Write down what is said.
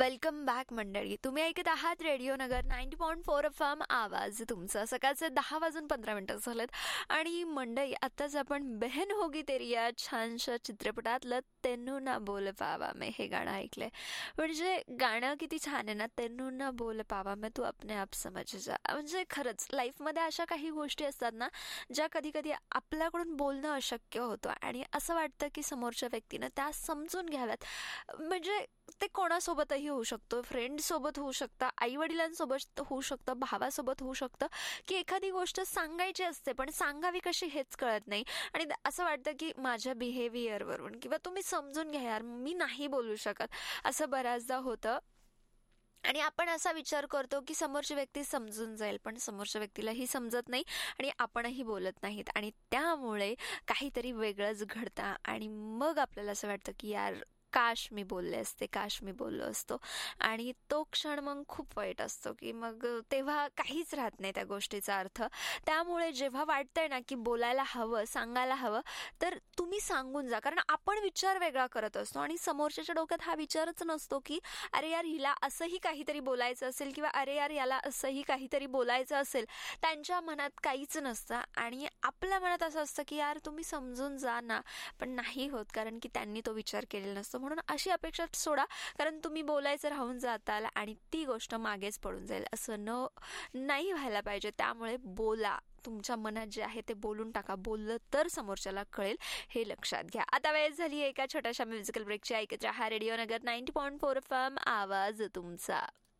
Welcome back मंडळी. तुम्ही ऐकत आहात रेडिओ नगर 90.4 FM. आवाज तुमचा. सकाळचे 10:15 झालेत आणि मंडळी, आत्ताच आपण बेहन होगी तेरी या छानशा चित्रपटातलं तेनू ना बोल पावा मैं हे गाणं ऐकलंय. म्हणजे गाणं किती छान आहे ना, तेनू ना बोल पावा मैं तू अपने आप समझ जा. म्हणजे खरंच लाईफमध्ये अशा काही गोष्टी असतात ना, ज्या कधी कधी आपल्याकडून बोलणं अशक्य होतं आणि असं वाटतं की समोरच्या व्यक्तीनं त्या समजून घ्याव्यात. म्हणजे ते कोणासोबतही होऊ शकतं, फ्रेंड सोबत होऊ शकतं, आई वडिलांसोबत होऊ शकतं, भावासोबत होऊ शकतं, की एखादी गोष्ट सांगायची असते पण सांगावी कशी हेच कळत नाही आणि असं वाटतं की माझ्या बिहेवियरवरून किंवा तुम्ही समजून घ्या यार, मी नाही बोलू शकत, असं बऱ्याचदा होतं. आणि आपण असा विचार करतो की समोरची व्यक्ती समजून जाईल, पण समोरच्या व्यक्तीलाही समजत नाही आणि आपणही बोलत नाहीत आणि त्यामुळे काहीतरी वेगळंच घडतं आणि मग आपल्याला असं वाटतं की यार काश मी बोलले असते, काश मी बोललो असतो. आणि तो क्षण मग खूप वाईट असतो की मग तेव्हा काहीच राहत नाही त्या गोष्टीचा अर्थ. त्यामुळे जेव्हा वाटतंय ना की बोलायला हवं, सांगायला हवं, तर तुम्ही सांगून जा. कारण आपण विचार वेगळा करत असतो आणि समोरच्याच्या डोक्यात हा विचारच नसतो की अरे यार हिला असंही काहीतरी बोलायचं असेल किंवा अरे यार याला असंही काहीतरी बोलायचं असेल. त्यांच्या मनात काहीच नसतं आणि आपल्या मनात असं असतं की यार तुम्ही समजून जा ना, पण नाही होत कारण की त्यांनी तो विचार केलेला नसतो. म्हणून अशी अपेक्षा सोडा, कारण तुम्ही बोलायचं राहून जाताल आणि ती गोष्ट मागेच पडून जाईल. असं नाही व्हायला पाहिजे. त्यामुळे बोला, तुमच्या मनात जे आहे ते बोलून टाका. बोललं तर समोरच्याला कळेल, हे लक्षात घ्या. आता वेळ झाली एका छोट्याशा म्युझिकल ब्रेकची. ऐकत राहा रेडिओ नगर 90.4 FM. आवाज तुमचा.